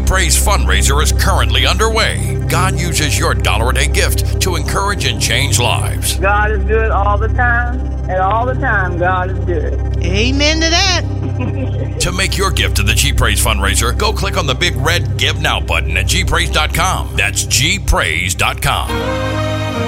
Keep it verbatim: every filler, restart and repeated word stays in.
Praise fundraiser is currently underway. God uses your dollar a day gift to encourage and change lives. God is good all the time, and all the time God is good. Amen to that. To make your gift to the G Praise fundraiser, go click on the big red Give Now button at G praise dot com. That's G praise dot com.